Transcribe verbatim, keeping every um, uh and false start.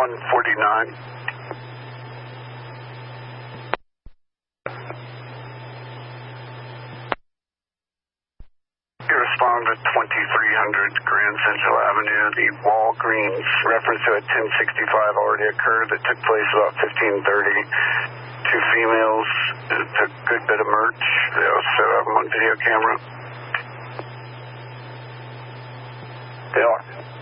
one forty-nine. You respond to twenty-three hundred Grand Central Avenue. The Walgreens reference to a ten sixty-five already occurred that took place about fifteen thirty. Two females took a good bit of merch. They also have them on video camera. They are.